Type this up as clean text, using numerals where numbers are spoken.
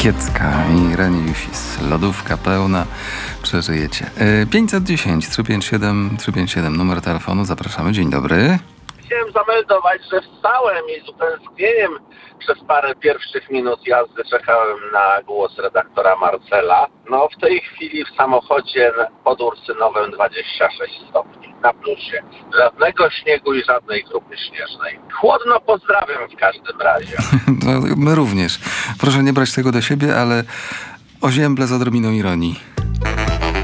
Rakiecka i Reniusis. Lodówka pełna. Przeżyjecie. 510 357 357 numer telefonu. Zapraszamy. Dzień dobry. Chciałem zameldować, że wstałem i z utęsknieniem przez parę pierwszych minut jazdy czekałem na głos redaktora Marcela. No w tej chwili w samochodzie pod Ursynowem 26 stopni na plusie. Żadnego śniegu i żadnej grupy śnieżnej. Chłodno, pozdrawiam w każdym razie. No, my również. Proszę nie brać tego do siebie, ale ozięble z odrobiną ironii.